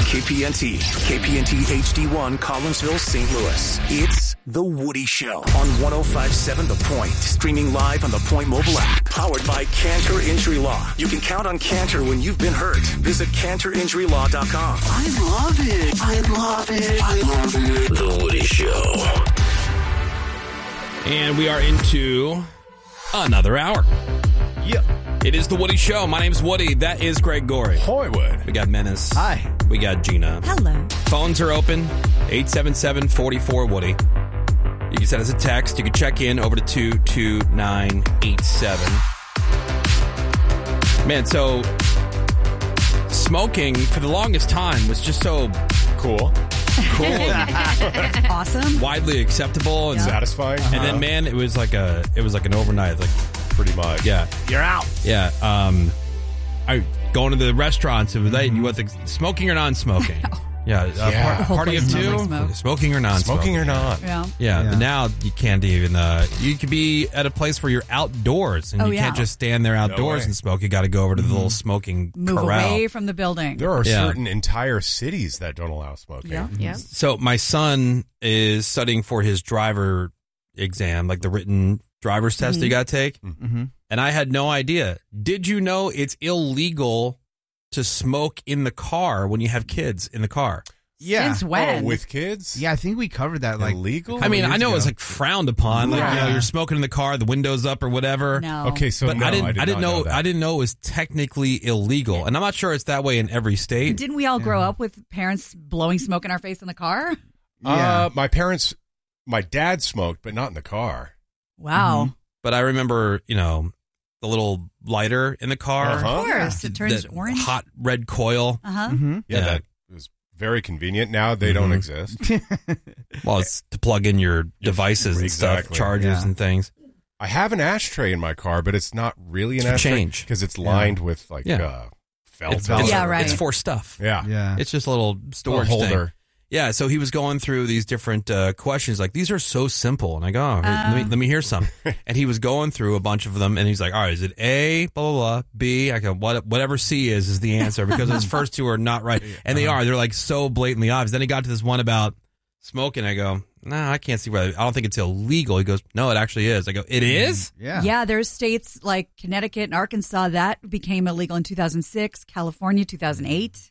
KPNT, KPNT HD1, Collinsville, St. Louis. It's The Woody Show on 105.7 The Point. Streaming live on the Point mobile app. Powered by Cantor Injury Law. You can count on Cantor when you've been hurt. Visit CantorInjuryLaw.com. I love it. I love it. I love it. The Woody Show. And we are into another hour. Yep. It is The Woody Show. My name's Woody. That is Greg Gorey. Hollywood. We got Menace. Hi. We got Gina. Hello. Phones are open. 877-44-WOODY. You can send us a text. You can check in over to 22987. Man, so smoking for the longest time was just so Cool. and Awesome. widely acceptable and Satisfying. And then, man, it was like an overnight. Like, pretty much. yeah, You're out. yeah. I going to the restaurants. It was like, you want the smoking or non-smoking? Yeah, Yeah. party of The whole place two. smells like smoke. Smoking or non-smoking? Smoking or not. Yeah. Yeah, Yeah. but now you can't even. You could be at a place where you're outdoors and Oh, you yeah. can't just stand there outdoors way. and smoke. You got to go over to the little smoking Move corral. away from the building. There are Yeah. certain entire cities that don't allow smoking. Yeah. Yeah. So my son is studying for his driver exam, like the written driver's test you got to take. Mm-hmm. And I had no idea. Did you know it's illegal to smoke in the car when you have kids in the car? Yeah. Since when? Oh, with kids? Yeah, I think we covered that. Like, Illegal? I mean, I know ago. it's like frowned upon, like, Yeah. you're smoking in the car, the windows up or whatever. No. Okay, so But no, I didn't not know that. I didn't know it was technically illegal, and I'm not sure it's that way in every state. Didn't we all grow up with parents blowing smoke in our face in the car? Yeah. My dad smoked, but not in the car. Wow. But I remember, the little lighter in the car, Uh-huh. Of course. It turns that orange. hot red coil. Uh-huh. Mhm. Yeah, Yeah. that was very convenient. Now they don't Mhm. exist. Well, it's to plug in your devices and stuff, Exactly. chargers Yeah. and things. I have an ashtray in my car, but it's not really an It's for ashtray change. because it's lined with like Yeah. felt. It's, or- Yeah, right. It's for stuff. Yeah. Yeah. It's just a little storage A holder. thing. Yeah, so he was going through these different questions, like, these are so simple. And I go, oh, let me hear some. And he was going through a bunch of them, and he's like, all right, is it A, blah, blah, blah, B? I go, whatever C is the answer, because his first two are not right. And they are. They're, like, so blatantly obvious. Then he got to this one about smoking. I go, nah, I can't see why. I don't think it's illegal. He goes, no, it actually is. I go, it is? Yeah. Yeah, there's states like Connecticut and Arkansas that became illegal in 2006, California 2008.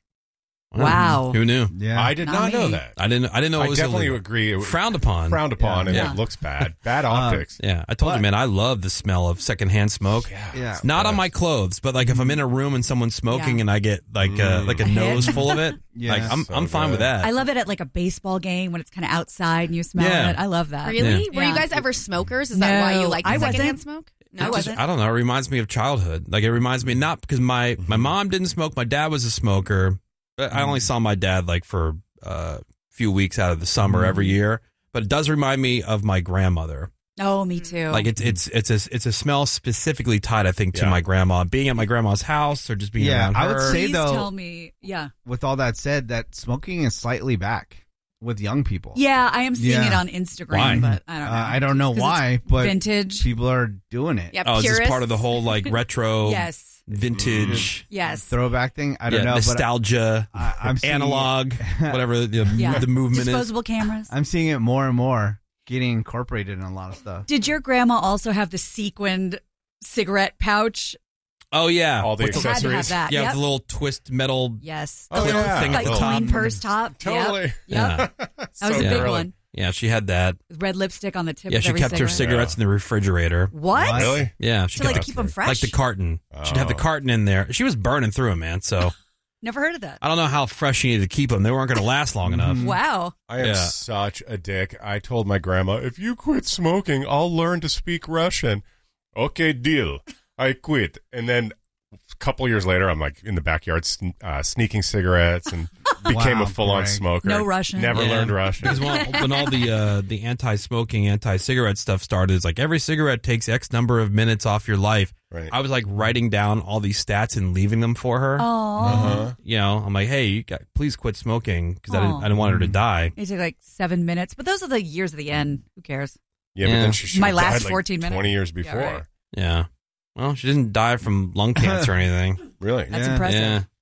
Wow. Who knew? Yeah. I did Not not know me. that. I didn't know it I was definitely illegal. agree. It was Frowned upon. Frowned upon, and Yeah. it looks bad. Bad optics. Yeah, I told you, man, I love the smell of secondhand smoke. Yeah. Not on my clothes, but like if I'm in a room and someone's smoking Yeah. and I get like a hit. nose full of it, Yeah. like I'm So fine with good. that. I love it at like a baseball game when it's kind of outside and you smell Yeah. it. I love that. Really? Yeah. Were you guys ever smokers? Is that why you No, like I secondhand wasn't. smoke? I No. wasn't. I don't know. It reminds me of childhood. Like it reminds me not because my mom didn't smoke. My dad was a smoker. But I only saw my dad like for a few weeks out of the summer every year. But it does remind me of my grandmother. Oh, me too. Like it's a smell specifically tied, I think, to Yeah. my grandma. Being at my grandma's house or just being Yeah, around her. I would say Please though, tell me. Yeah. with all that said, that smoking is slightly back with young people. Yeah, I am seeing Yeah. it on Instagram, Why? but I don't know. I don't know 'Cause why, it's but vintage. people are doing it. Yeah, Oh, is this purists. part of the whole like retro, Yes. vintage, Yes. Throwback thing. I don't know. nostalgia, But I'm seeing analog, whatever the Yeah. movement is. Disposable cameras. I'm seeing it more and more getting incorporated in a lot of stuff. Did your grandma also have the sequined cigarette pouch? Oh yeah, All the With Had to have accessories. that. yeah, yep. with the little twist metal. Yes. Oh, The little yeah. thing at like the top. coin purse top. Totally. Yep. Yeah, That was a Yeah. big Really. one. yeah, she had that. With red lipstick on the tip Yeah, of she every kept her cigarette. cigarettes in the refrigerator. What? Really? Yeah, she To like kept keep them fresh? like the carton. She'd have the Oh. carton in there. She was burning through them, man. So Never heard of that. I don't know how fresh she needed to keep them. They weren't going to last long enough. Wow. I am Yeah. such a dick. I told my grandma, if you quit smoking, I'll learn to speak Russian. Okay, deal. I quit. And then a couple years later, I'm like in the backyard sneaking cigarettes and became Wow, a full-on Greg. smoker. No Russian. Never Yeah. learned Russian. Because when all the anti-smoking, anti-cigarette stuff started, it's like every cigarette takes X number of minutes off your life. Right. I was like writing down all these stats and leaving them for her. Oh. Uh-huh. You know, I'm like, hey, please quit smoking because I Aw. didn't want her to die. It took like 7 minutes, but those are the years of the end. Who cares? Yeah, but Yeah. then she should My have last died like 14 minutes. 20 years Yeah, before. right. Yeah. Well, she didn't die from lung cancer or anything. Really? That's Yeah. impressive. Yeah.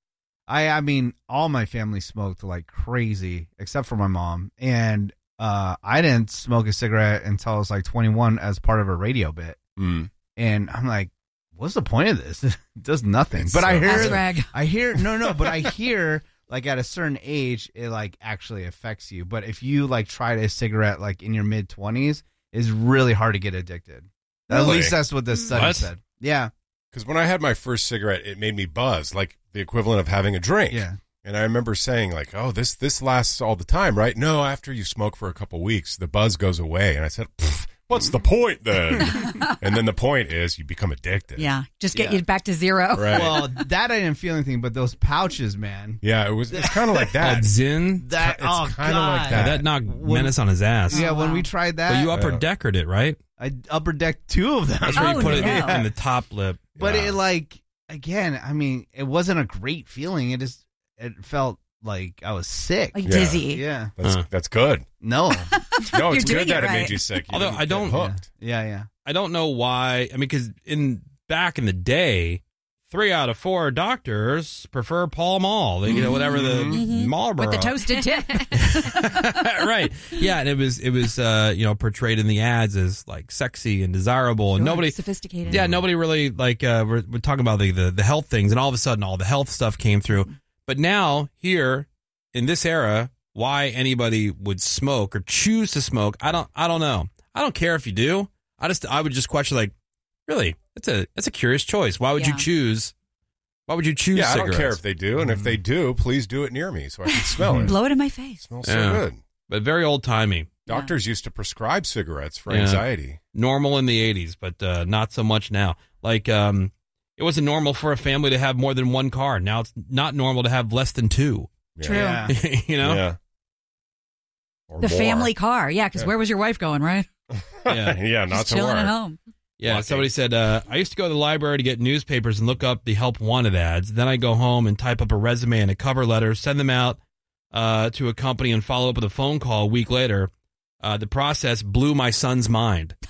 I mean, all my family smoked like crazy, except for my mom. And I didn't smoke a cigarette until I was like 21 as part of a radio bit. Mm. And I'm like, what's the point of this? It does nothing. But I hear like at a certain age, it like actually affects you. But if you like tried a cigarette like in your mid 20s, it's really hard to get addicted. At Really? least that's what this study said. Yeah. Because when I had my first cigarette, it made me buzz, like the equivalent of having a drink. Yeah. And I remember saying, like, oh, this lasts all the time, right? No, after you smoke for a couple weeks, the buzz goes away. And I said, what's the point then? And then the point is you become addicted. Yeah, just get you back to zero. Right. Well, that I didn't feel anything, but those pouches, man. Yeah, it's kind of like that. That Zin? That It's kind of like Yeah, that. that knocked Menace on his ass. Yeah, when wow. we tried that, But you upper deckered it, right? I upper decked 2 of them. That's where you Oh, put it no. in the top lip. But Yeah. it like, again, I mean, it wasn't a great feeling. It felt like I was sick. Like Yeah. dizzy. Yeah. That's good. No. No, You're it's doing good that it it made right. you sick. You Although didn't I get don't- hooked. Yeah. I don't know why. I mean, because back in the day, 3 out of 4 doctors prefer Pall Mall. They, whatever the Marlboro. With the toasted tip. Right. Yeah, and it was portrayed in the ads as like sexy and desirable, and nobody. Sophisticated. Yeah, nobody really like. We're talking about the health things, and all of a sudden, all the health stuff came through. But now, here in this era, why anybody would smoke or choose to smoke, I don't know. I don't care if you do. I would just question, like, really, that's a curious choice. Why would you Yeah. choose? Why would you choose? Yeah, I cigarettes? don't care if they do, and if they do, please do it near me so I can smell it. Blow it in my face. It smells so Yeah. good. But very old timey. Doctors used to prescribe cigarettes for Yeah. anxiety. Normal in the 80s, but not so much now. Like, it wasn't normal for a family to have more than 1 car. Now it's not normal to have less than 2. Yeah. True. Yeah. You know? Yeah. Or The more. family car. Yeah, because Yeah. where was your wife going, right? Yeah. Yeah, not Just to chilling work. at home. Yeah, Lucky. somebody said, I used to go to the library to get newspapers and look up the help wanted ads. Then I go home and type up a resume and a cover letter, send them out to a company and follow up with a phone call a week later. The process blew my son's mind.